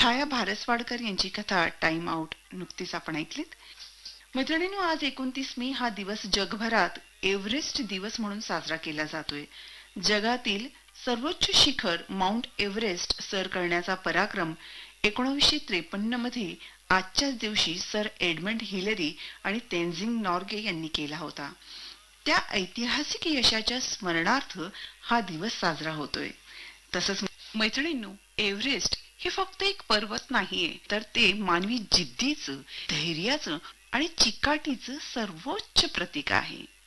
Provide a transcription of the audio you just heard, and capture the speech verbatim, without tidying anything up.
छाया भारसवाडकर यांची कथा time out नुकतीच आपण ऐकलीत. मैत्रिणींनो, आज एकोणतीस मे हा दिवस जगभरात एव्हरेस्ट दिवस म्हणून साजरा केला जातोय. जगातील सर्वोच्च शिखर माउंट एव्हरेस्ट सर करण्याचा पराक्रम एकोणीसशे त्रेपन्न मध्ये आजच्याच दिवशी सर एडमंड हिलरी आणि तेन्झिंग नॉर्गे यांनी केला होता. त्या ऐतिहासिक यशाच्या स्मरणार्थ हा दिवस साजरा होतोय. तसंच मैत्रिणींनो, एव्हरेस्ट हे फक्त एक पर्वत नाहीये, तर ते मानवी जिद्दीचं, धैर्याचं आणि चिकाटीचं सर्वोच्च प्रतीक आहे.